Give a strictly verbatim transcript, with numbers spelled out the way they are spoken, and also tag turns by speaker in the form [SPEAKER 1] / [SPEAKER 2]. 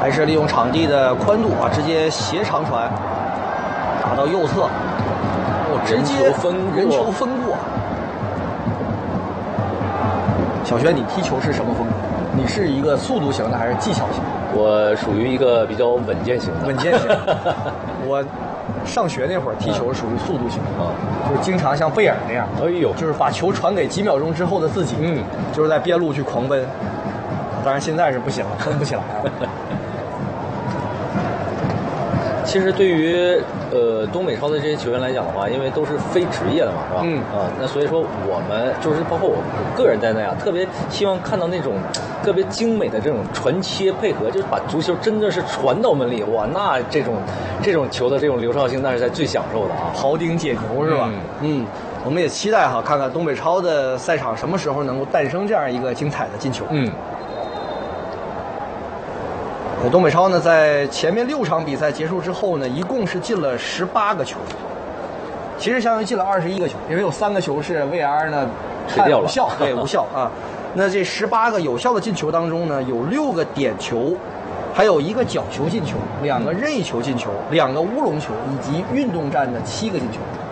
[SPEAKER 1] 还是利用场地的宽度啊，直接斜长传打到右侧，哦，直接
[SPEAKER 2] 人球分过。
[SPEAKER 1] 人球分过。小轩，你踢球是什么风格？你是一个速度型的还是技巧型？
[SPEAKER 2] 我属于一个比较稳健型的。
[SPEAKER 1] 稳健型。我上学那会儿踢球属于速度型啊，就是经常像贝尔那样，
[SPEAKER 2] 哎呦，
[SPEAKER 1] 就是把球传给几秒钟之后的自己，
[SPEAKER 2] 嗯，
[SPEAKER 1] 就是在边路去狂奔。当然现在是不行了，奔不起来了。
[SPEAKER 2] 其实对于呃东北超的这些球员来讲的话，因为都是非职业的嘛，是吧？
[SPEAKER 1] 嗯
[SPEAKER 2] 啊，那所以说我们就是包括我个人在内啊，特别希望看到那种特别精美的这种传切配合，就是把足球真的是传到门里，哇，那这种这种球的这种流畅性，那是在最享受的啊，
[SPEAKER 1] 庖丁解牛是吧？嗯, 嗯，我们也期待哈，看看东北超的赛场什么时候能够诞生这样一个精彩的进球。
[SPEAKER 2] 嗯。
[SPEAKER 1] 东北超呢，在前面六场比赛结束之后呢，一共是进了十八个球，其实相当于进了二十一个球，因为有三个球是 V R 呢
[SPEAKER 2] 吹掉了，
[SPEAKER 1] 无效，对，无效啊。那这十八个有效的进球当中呢，有六个点球，还有一个角球进球，两个任意球进球，两个乌龙球，以及运动战的七个进球。